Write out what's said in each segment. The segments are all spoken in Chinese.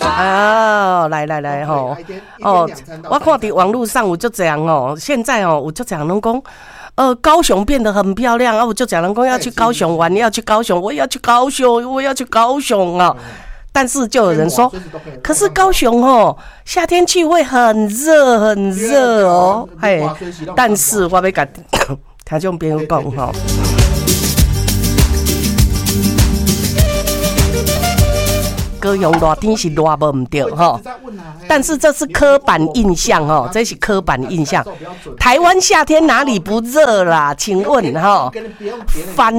啊，来吼，哦，我看伫网络上有就这样哦，现在哦，我就讲拢讲，高雄变得很漂亮啊，我就讲人讲要去高雄玩，要去高雄，我也要去高雄，我要去高雄啊。但是就有人说，可是高雄哦，夏天去会很热很热哦，嘿。但是我要甲听众朋友讲吼。高雄热天是热无唔对哈，但是这是刻板印象哦，这是刻板印象。台湾夏天哪里不热啦？请问哈，反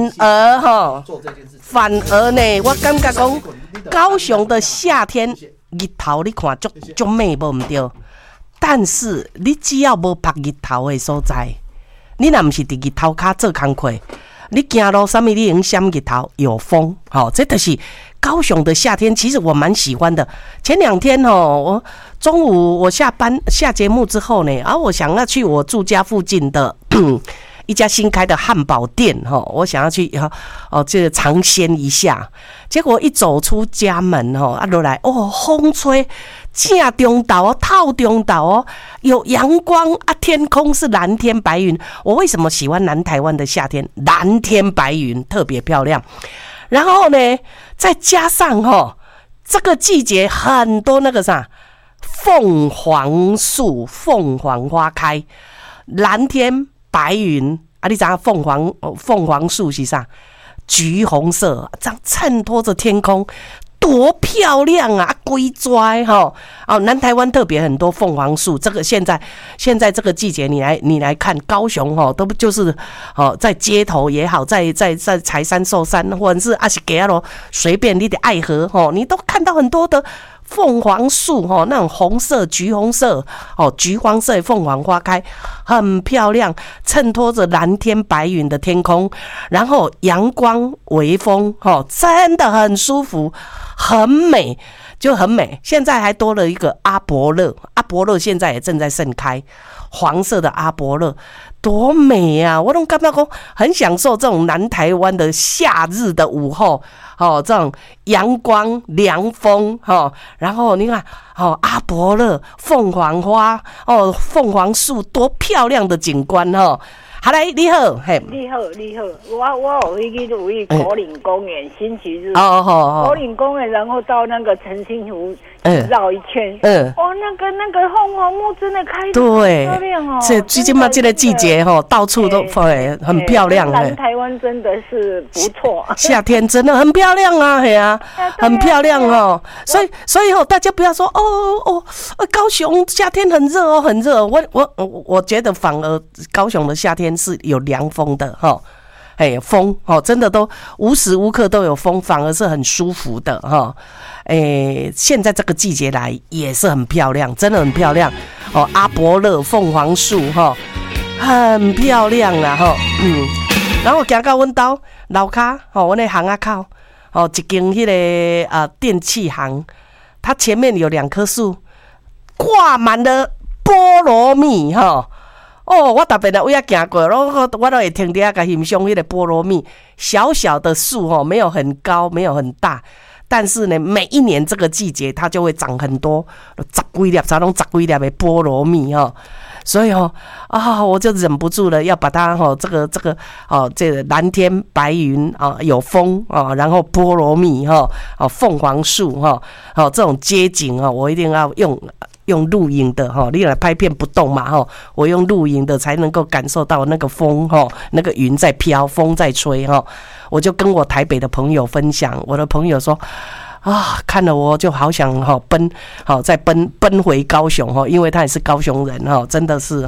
而呢，我感觉讲高雄的夏天日头你看足美无唔对，但是你只要无晒日头的所在，你若唔是伫日头骹做工课。你走路什么你能闪日头有风，这就是高雄的夏天。其实我蛮喜欢的。前2天我中午我下节目之后呢，我想要去我住家附近的一家新开的汉堡店我想要去这个尝鲜一下。结果一走出家门落来风吹正中岛透中岛有阳光天空是蓝天白云。我为什么喜欢南台湾的夏天？蓝天白云特别漂亮。然后呢，再加上这个季节很多那个啥凤凰树，凤凰花开，蓝天白云你知道凤凰树是啥？橘红色，这样衬托着天空，多漂亮啊！规拽南台湾特别很多凤凰树。这个现在这个季节，你来看高雄都就是在街头也好，在柴山寿山，或者是阿西给罗随便你的爱河你都看到很多的凤凰树那种红色、橘红色橘黄色的凤凰花开，很漂亮，衬托着蓝天白云的天空，然后阳光微风真的很舒服，很美，就很美。现在还多了一个阿勃勒现在也正在盛开，黄色的阿勃勒多美啊！我都感觉说很享受这种南台湾的夏日的午后这种阳光凉风然后你看阿勃勒、凤凰花凤凰树，多漂亮的景观好来，你好，嘿， 你好，我有去口岭公园，星期日口岭公园，然后到那个澄清湖绕一圈，那个凤凰木真的开得很漂亮最近嘛这个季节到处都很漂亮南台湾真的是不错， 夏天真的很漂亮啊，嘿啊，很漂亮所以大家不要说高雄夏天很热很热，我觉得反而高雄的夏天是有凉风的风真的都无时无刻都有风，反而是很舒服的现在这个季节来也是很漂亮，真的很漂亮阿勃勒、凤凰树很漂亮啦然后行到阮家楼下阮的巷仔口一间迄个电器行，它前面有2棵树，挂满了菠萝蜜我特别的位行过，我都会停在那欣赏那个菠萝蜜。小小的树没有很高，没有很大，但是呢，每一年这个季节它就会长很多10几粒，才拢10几粒的菠萝蜜所以我就忍不住了，要把它这个蓝天白云有风然后菠萝蜜凤凰树这种街景我一定要用录影的你来拍片不动嘛我用录影的才能够感受到那个风那个云在飘，风在吹我就跟我台北的朋友分享，我的朋友说看了我就好想再奔回高雄因为他也是高雄人真的是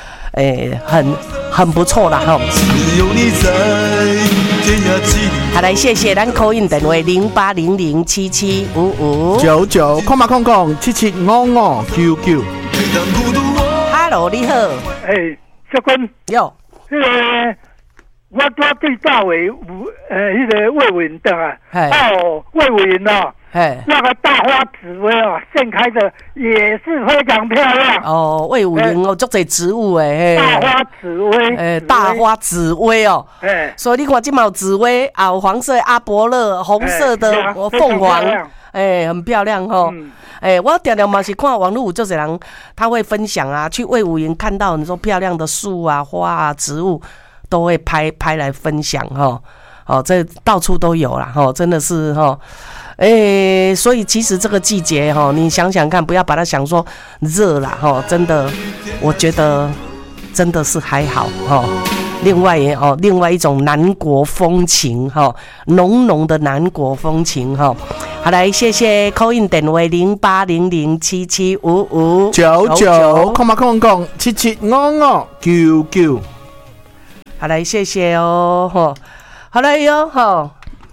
很不错啦好来，谢谢咱call in电话0800775599，8800775599。Hello， 你好。 小坤。 哟。 我对大伟那个魏委员的魏委员那个大花紫薇盛开的也是非常漂亮魏委员足侪植物大花紫薇大花紫薇所以你看这嘛有紫薇有黄色的阿勃勒，红色的凤凰很漂亮吼。我常常嘛是看网络有这些人，他会分享啊，去魏武营看到你说漂亮的树啊、花啊、植物，都会拍来分享吼。这到处都有啦吼，真的是吼。所以其实这个季节哈，你想想看，不要把它想说热啦哈，真的，我觉得真的是还好哈。另外一种南国风情哈，浓浓的南国风情哈。好，来谢谢 call in 电话0800775599，好来谢谢哦哈。好来哟哈。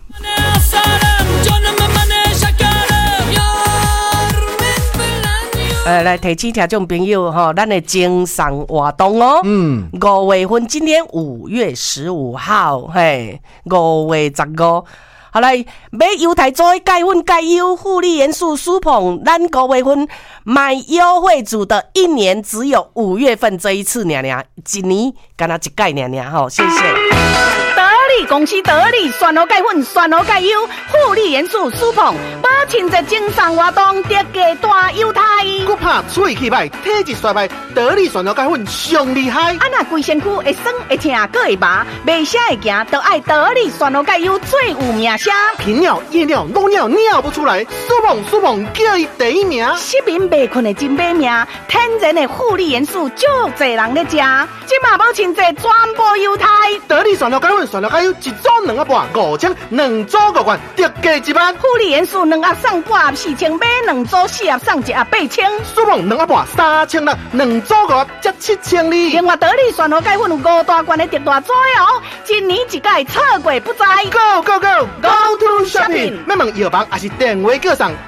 来提醒听众朋友哈，咱的精神活动哦。5月份，今天5月15号，嘿，5月15。好来，买优台做钙粉钙优护理元素舒捧，咱5月份买优惠组的一年只有5月份这一次娘娘，一年干那一钙娘娘哈，谢谢。 公司得力选好钙粉、选好钙优、护理元素舒捧，保亲节精神活动，特价大优待。 骨怕喙气歹、体质衰败，得力选好钙粉上厉害。 啊那规身躯会酸、会痛、搁会麻，袂啥会行，都爱得力选好钙优最有名声。 频尿、夜尿、漏尿尿不出来，舒捧叫伊第一名。 失眠袂困的真买命，天然的护理元素，足侪人咧食。即马保亲节全部优待， 得力选好钙粉、选好钙优。一组2盒半，5千，2组5罐，特价1万。 护理元素2盒送半盒4000，买2组4盒送1盒8000。 舒捧2盒半3600，2组5盒才7000哩。 另外得力选好钙粉有5大罐的特大组哦，一年一届错过不知。 Go to shopping！ 要问药房还是电话叫上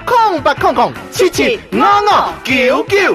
0800775599。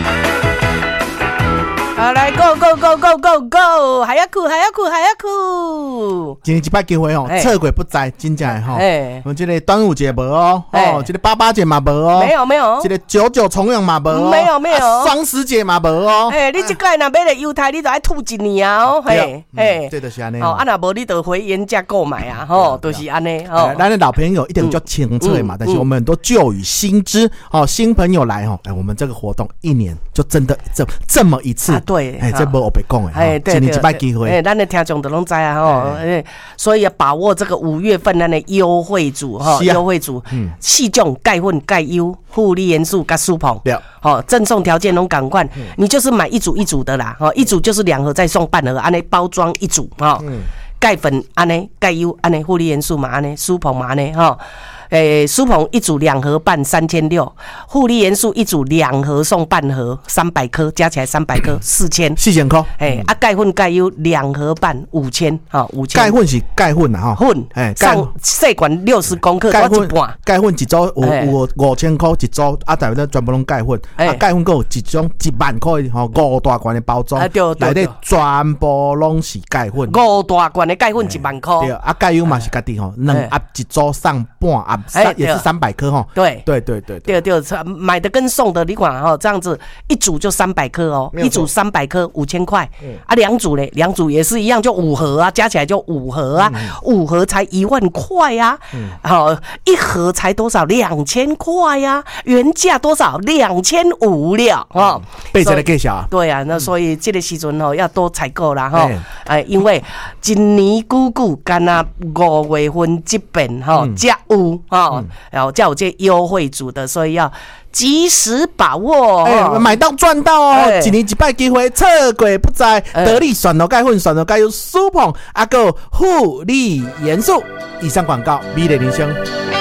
好来 ，Go！ 还要哭！ 今天一摆机会吼，错过不知，真正吼。我这个端午节无哦，这个88节嘛无哦， 没有， 这个99重阳嘛无哦， 没有， 双十节嘛无哦。 你这个若买了优待，你就要吐一年哦。 对，就是安尼。 啊，若无你就回原价购买啊，就是安尼。 咱的老朋友一定比较清楚嘛，但是我们很多旧语新知，新朋友来我们这个活动一年就真的这么一次。 对， 这无白讲的，今年一摆机会， 咱的听众都拢知啊所以要把握这个5月份咱的优惠组优惠组4种钙粉、钙优、护理元素跟舒捧，赠送条件拢赶快，你就是买一组一组的啦，一组就是2盒再送半盒，安尼包装一组钙粉安尼、钙优安尼、护理元素嘛安尼、舒捧嘛安尼舒捧一组2盒半3600，护理元素一组2盒送半盒300颗，加起来300颗4000 块。 钙粉钙优2盒半5000，5000。 钙粉是钙粉啊粉，上细管60公克， 钙粉钙粉一组有5000块一组，大概全部拢钙粉，钙粉还有一种1万块5大罐的包装，内底全部拢是钙粉 ，5大罐的钙粉1万块。 对，钙优嘛是家己2盒一组送半盒。也是300颗哈， 对，买的跟送的你看这样子一组就300颗哦，一组300颗5000块，2组嘞，2组也是一样，就5盒啊，加起来就5盒啊，5盒才1万块啊，一盒才多少2000块呀，原价多少2500了倍增的计小， 对啊，那所以这个时阵要多采购啦因为一年久干那5月份这边才有然后叫我这优惠组的，所以要及时把握买到赚到哦！一年一摆机会，错过不知。得力选好钙粉、选好钙优舒捧，还有护理元素。以上广告，美丽人生。